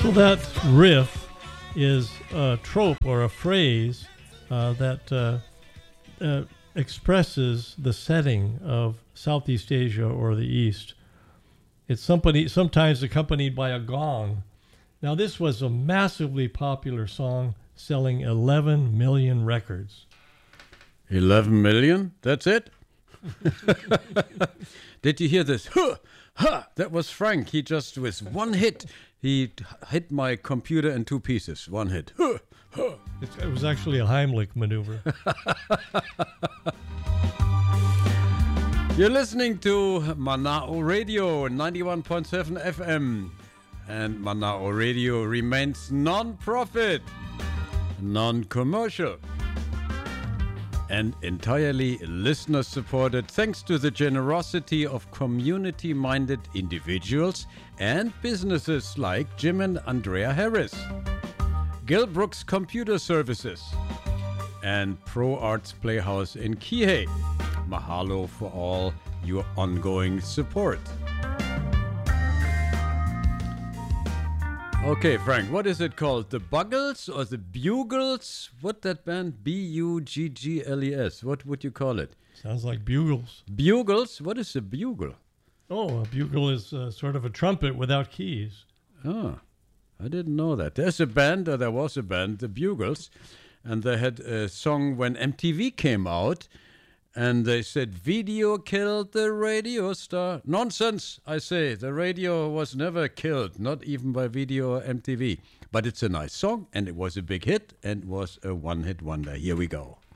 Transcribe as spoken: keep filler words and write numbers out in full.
So that riff is a trope or a phrase uh, that uh, uh, expresses the setting of Southeast Asia or the East. It's somebody, sometimes accompanied by a gong. Now, this was a massively popular song selling eleven million records. eleven million? That's it? Did you hear this? Huh, huh, that was Frank. He just, with one hit, he hit my computer in two pieces. One hit. Huh, huh. It, it was actually a Heimlich maneuver. You're listening to Mana'o Radio, ninety-one point seven F M. And Mana'o Radio remains non-profit, non-commercial, and entirely listener-supported thanks to the generosity of community-minded individuals and businesses like Jim and Andrea Harris, Gil Brooks Computer Services, and Pro Arts Playhouse in Kihei. Mahalo for all your ongoing support. Okay, Frank, what is it called? The Buggles or the Bugles? What that band? B U G G L E S. What would you call it? Sounds like bugles. Bugles? What is a bugle? Oh, a bugle is uh, sort of a trumpet without keys. Oh, I didn't know that. There's a band, or there was a band, the Bugles, and they had a song when M T V came out, and they said, video killed the radio star. Nonsense, I say. The radio was never killed, not even by video or M T V. But it's a nice song, and it was a big hit, and was a one-hit wonder. Here we go.